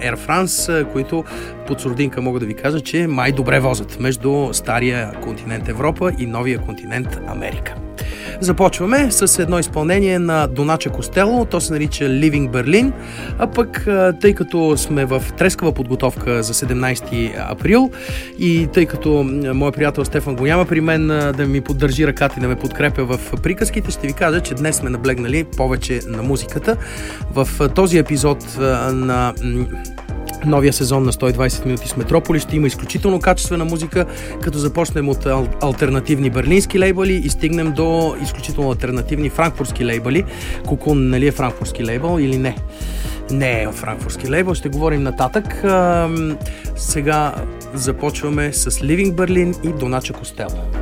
Air France, които под сурдинка мога да ви кажа, че май добре возят между стария континент Европа и новия континент Америка. Започваме с едно изпълнение на Доначе Костело, то се нарича Living Berlin, а пък тъй като сме в трескава подготовка за 17 април и тъй като моят приятел Стефан го няма при мен да ми поддържи ръката и да ме подкрепя в приказките, ще ви кажа, че днес сме наблегнали повече на музиката. В този епизод на новия сезон на 120 минути с Метрополи ще има изключително качествена музика, като започнем от алтернативни берлински лейбъли и стигнем до изключително алтернативни франкфуртски лейбъли. Кокун, нали е франкфуртски лейбъл или не? Не е франкфуртски лейбъл, ще говорим нататък. Сега започваме с Living Berlin и Доначе Костело.